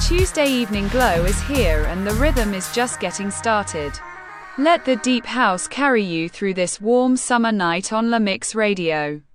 Tuesday evening glow is here and the rhythm is just getting started. Let the deep house carry you through this warm summer night on La Mix Radio.